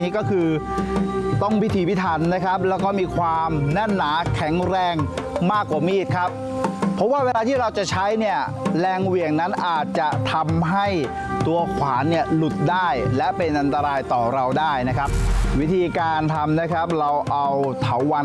นี่ก็คือต้องพิถีพิถันนะครับแล้วก็มีความแน่นหนาแข็งแรงมากกว่ามีดครับเพราะว่าเวลาที่เราจะใช้เนี่ยแรงเหวี่ยงนั้นอาจจะทำให้ตัวขวานเนี่ยหลุดได้และเป็นอันตรายต่อเราได้นะครับวิธีการทำนะครับเราเอาเถาวัลย์